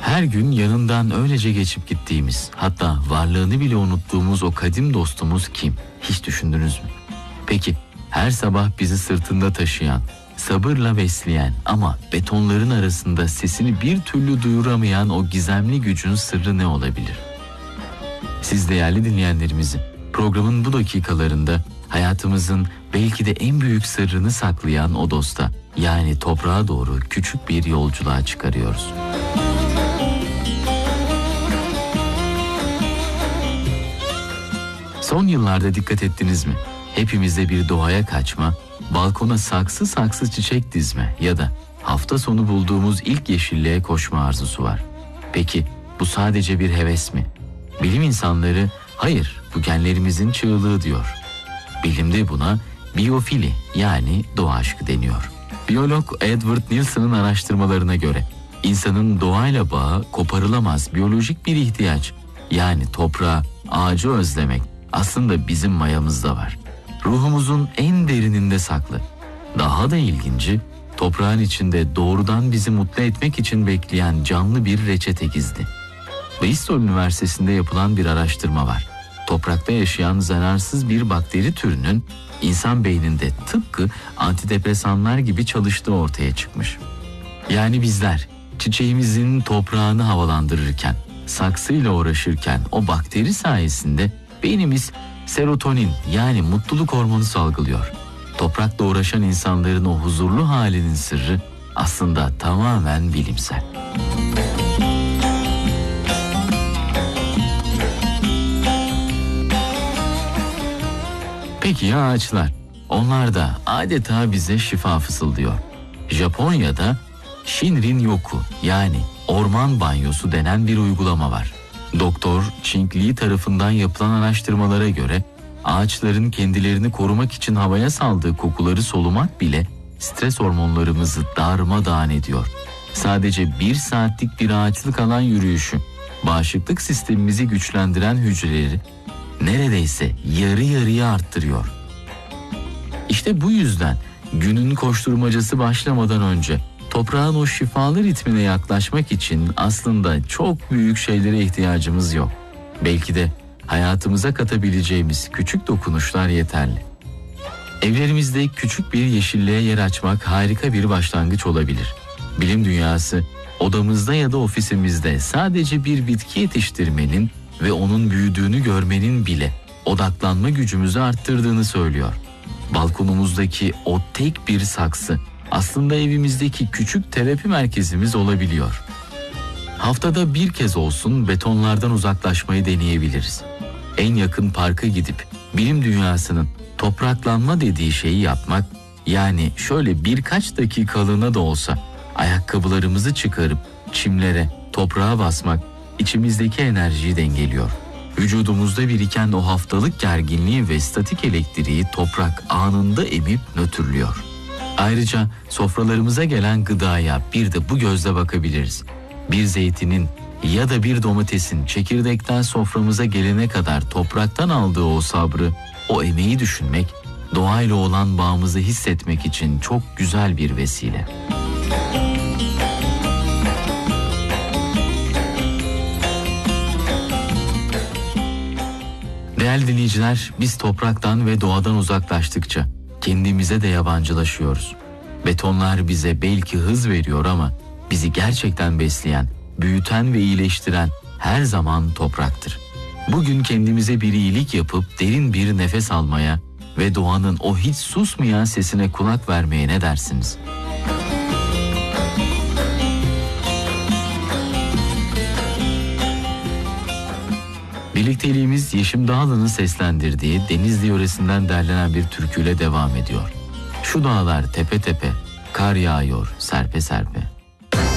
Her gün yanından öylece geçip gittiğimiz, hatta varlığını bile unuttuğumuz o kadim dostumuz kim? Hiç düşündünüz mü? Peki her sabah bizi sırtında taşıyan, sabırla besleyen ama betonların arasında sesini bir türlü duyuramayan o gizemli gücün sırrı ne olabilir? Siz değerli dinleyenlerimizi programın bu dakikalarında hayatımızın belki de en büyük sırrını saklayan o dosta, yani toprağa doğru küçük bir yolculuğa çıkarıyoruz. Son yıllarda dikkat ettiniz mi? Hepimizde bir doğaya kaçma, balkona saksı saksı çiçek dizme ya da hafta sonu bulduğumuz ilk yeşilliğe koşma arzusu var. Peki bu sadece bir heves mi? Bilim insanları hayır, bu genlerimizin çığlığı diyor. Bilimde buna biyofili, yani doğa aşkı deniyor. Biyolog Edward Nilsson'ın araştırmalarına göre insanın doğayla bağı koparılamaz biyolojik bir ihtiyaç. Yani toprağı, ağacı özlemek aslında bizim mayamızda var. Ruhumuzun en derininde saklı. Daha da ilginci, toprağın içinde doğrudan bizi mutlu etmek için bekleyen canlı bir reçete gizli. Bristol Üniversitesi'nde yapılan bir araştırma var. Toprakta yaşayan zararsız bir bakteri türünün insan beyninde tıpkı antidepresanlar gibi çalıştığı ortaya çıkmış. Yani bizler çiçeğimizin toprağını havalandırırken, saksıyla uğraşırken o bakteri sayesinde beynimiz serotonin, yani mutluluk hormonu salgılıyor. Toprakla uğraşan insanların o huzurlu halinin sırrı aslında tamamen bilimsel. Peki ya ağaçlar? Onlar da adeta bize şifa fısıldıyor. Japonya'da Shinrin-yoku, yani orman banyosu denen bir uygulama var. Doktor Ching Lee tarafından yapılan araştırmalara göre ağaçların kendilerini korumak için havaya saldığı kokuları solumak bile stres hormonlarımızı darmadağın ediyor. Sadece 1 saatlik bir ağaçlık alan yürüyüşü bağışıklık sistemimizi güçlendiren hücreleri neredeyse yarı yarıya arttırıyor. İşte bu yüzden günün koşturmacası başlamadan önce toprağın o şifalı ritmine yaklaşmak için aslında çok büyük şeylere ihtiyacımız yok. Belki de hayatımıza katabileceğimiz küçük dokunuşlar yeterli. Evlerimizde küçük bir yeşilliğe yer açmak harika bir başlangıç olabilir. Bilim dünyası odamızda ya da ofisimizde sadece bir bitki yetiştirmenin ve onun büyüdüğünü görmenin bile odaklanma gücümüzü arttırdığını söylüyor. Balkonumuzdaki o tek bir saksı aslında evimizdeki küçük terapi merkezimiz olabiliyor. Haftada bir kez olsun betonlardan uzaklaşmayı deneyebiliriz. En yakın parka gidip bilim dünyasının topraklanma dediği şeyi yapmak, yani şöyle birkaç dakikalığına da olsa ayakkabılarımızı çıkarıp çimlere, toprağa basmak içimizdeki enerjiyi dengeliyor. Vücudumuzda biriken o haftalık gerginliği ve statik elektriği toprak anında emip nötrlüyor. Ayrıca sofralarımıza gelen gıdaya bir de bu gözle bakabiliriz. Bir zeytinin ya da bir domatesin çekirdekten soframıza gelene kadar topraktan aldığı o sabrı, o emeği düşünmek, doğayla olan bağımızı hissetmek için çok güzel bir vesile. Değerli dinleyiciler, biz topraktan ve doğadan uzaklaştıkça kendimize de yabancılaşıyoruz. Betonlar bize belki hız veriyor ama bizi gerçekten besleyen, büyüten ve iyileştiren her zaman topraktır. Bugün kendimize bir iyilik yapıp derin bir nefes almaya ve doğanın o hiç susmayan sesine kulak vermeye ne dersiniz? Birlikteliğimiz Yeşim Dağlı'nın seslendirdiği Denizli yöresinden derlenen bir türküyle devam ediyor. Şu dağlar tepe tepe, kar yağıyor serpe serpe.